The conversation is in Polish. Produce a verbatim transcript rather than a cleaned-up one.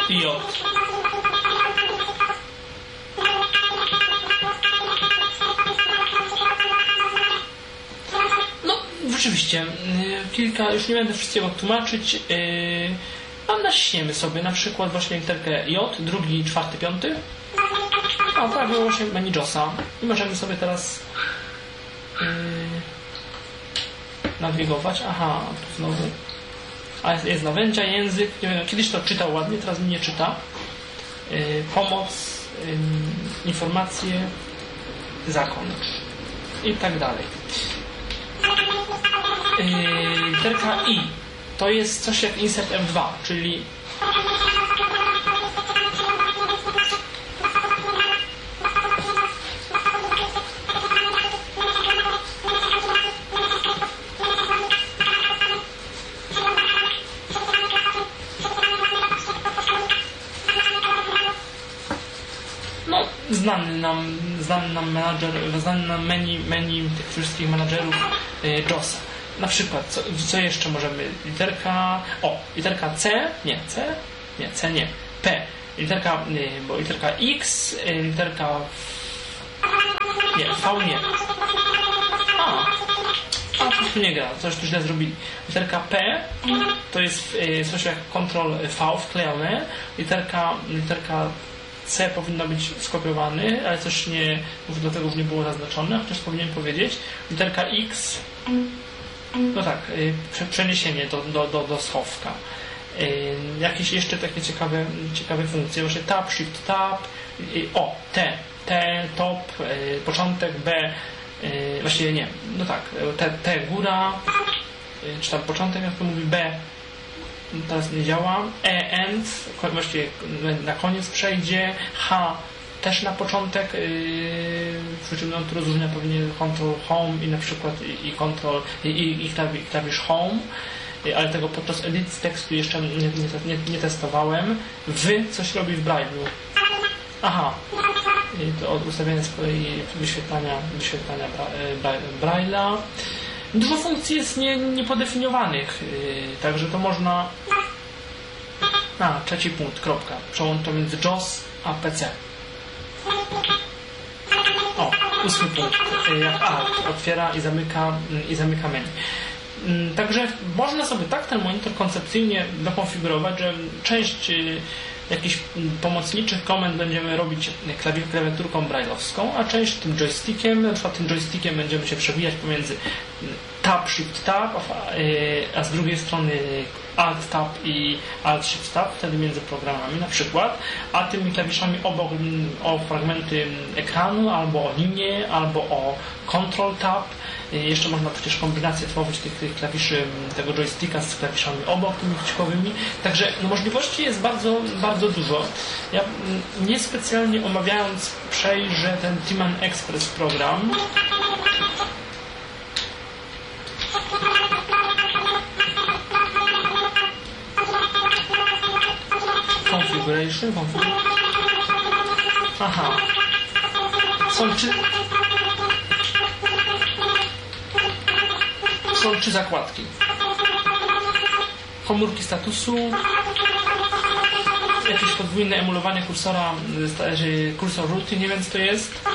i J. No, rzeczywiście, kilka, już nie będę wszystkiego tłumaczyć. Yy, a naciśniemy sobie na przykład właśnie literkę J, drugi, czwarty, piąty. O, prawie właśnie menu JOSa. I możemy sobie teraz yy, nawigować. Aha, tu znowu. A jest, jest narzędzia, język. Nie wiem, kiedyś to czytał ładnie, teraz mi nie czyta. Yy, pomoc, yy, informacje, zakończ i tak dalej. Yy, literka I to jest coś jak insert F dwa, czyli no, znany nam, znany nam menadżer, znany nam menu, menu tych wszystkich menadżerów yy, JOSa. Na przykład, co, co jeszcze możemy? Literka, o, literka C, nie, C, nie, C nie, P, literka, nie, bo literka X, literka, nie, V nie, a, a to tu nie gra, coś tu źle zrobili. Literka P to jest coś jak Ctrl V wklejone, literka, literka C powinna być skopiowany, ale coś nie, do tego już nie było zaznaczone, chociaż powinienem powiedzieć. Literka X, no tak, przeniesienie do, do, do, do schowka. Jakieś jeszcze takie ciekawe, ciekawe funkcje, właśnie tab, shift tab, o, T, T, top, początek, B, właściwie nie, no tak, T, T góra, czy tam początek, jak to mówi, B, teraz nie działa, E, end, właściwie na koniec przejdzie, H, też na początek, yy, przy czym on tu rozróżnia pewnie Control Home i na przykład i, i Control i, i, i klawisz Home, yy, ale tego podczas edycji tekstu jeszcze nie, nie, nie, nie testowałem. Wy coś robi w Braille'u. Aha, yy, to od ustawienia z kolei wyświetlania, wyświetlania Braille'a. Dużo funkcji jest nie, niepodefiniowanych, yy, także to można. A, trzeci punkt, kropka. Przełącz to między JOS a P C. O, ósmy punkt, jak Alt otwiera i zamyka, i zamyka menu. Także można sobie tak ten monitor koncepcyjnie dokonfigurować, że część jakichś pomocniczych komend będziemy robić klawiaturką braille'owską, a część tym joystickiem, na przykład tym joystickiem będziemy się przewijać pomiędzy Tab, Shift, Tab, a z drugiej strony Alt, Tab i Alt, Shift, Tab, wtedy między programami na przykład, a tymi klawiszami obok o fragmenty ekranu, albo o linię, albo o Control Tab. Jeszcze można przecież kombinację tworzyć tych, tych klawiszy, tego joysticka z klawiszami obok, tymi przyciskowymi. Także no, możliwości jest bardzo, bardzo dużo. Ja niespecjalnie omawiając przejrzę ten Timan Express program. Configuration, configuration. Aha. Są trzy... Są trzy zakładki. Komórki statusu, jakieś podwójne emulowanie kursora, kursor ruty, nie wiem co to jest.